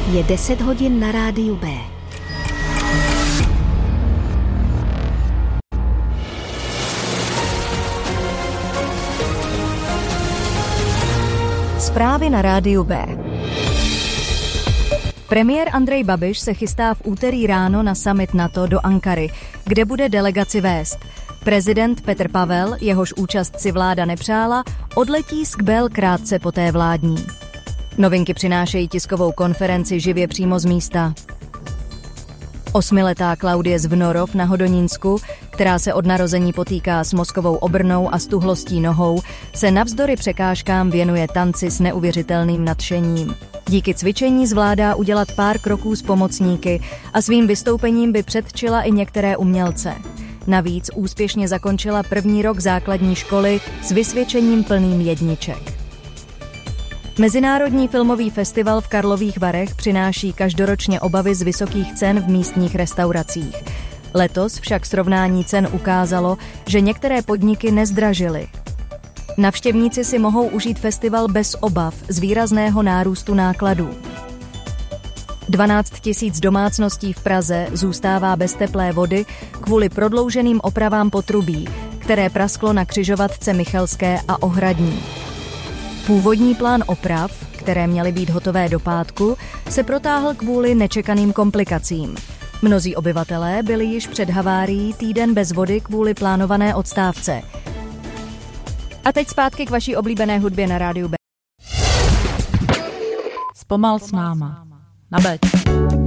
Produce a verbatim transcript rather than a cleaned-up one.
Je deset hodin na rádiu B. Zprávy na rádiu B. Premiér Andrej Babiš se chystá v úterý ráno na summit NATO do Ankary, kde bude delegaci vést. Prezident Petr Pavel, jehož účast si vláda nepřála, odletí z Kbel krátce poté vládní. Novinky přinášejí tiskovou konferenci živě přímo z místa. Osmiletá Klaudie Zvnorov na Hodonínsku, která se od narození potýká s mozkovou obrnou a stuhlostí nohou, se navzdory překážkám věnuje tanci s neuvěřitelným nadšením. Díky cvičení zvládá udělat pár kroků s pomocníky a svým vystoupením by předčila i některé umělce. Navíc úspěšně zakončila první rok základní školy s vysvědčením plným jedniček. Mezinárodní filmový festival v Karlových Varech přináší každoročně obavy z vysokých cen v místních restauracích. Letos však srovnání cen ukázalo, že některé podniky nezdražily. Navštěvníci si mohou užít festival bez obav z výrazného nárůstu nákladů. dvanáct tisíc domácností v Praze zůstává bez teplé vody kvůli prodlouženým opravám potrubí, které prasklo na křižovatce Michelské a Ohradní. Původní plán oprav, které měly být hotové do pátku, se protáhl kvůli nečekaným komplikacím. Mnozí obyvatelé byli již před havárií týden bez vody kvůli plánované odstávce. A teď zpátky k vaší oblíbené hudbě na rádiu B. Zpomal s náma. Na beď.